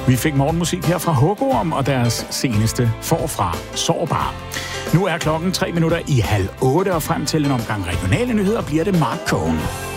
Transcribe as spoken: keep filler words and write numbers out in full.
Vi fik morgenmusik her fra Hugorm og deres seneste Forfra Sårbar. Nu er klokken tre minutter i halv otte, og frem til en omgang regionale nyheder bliver det Mark Cohen.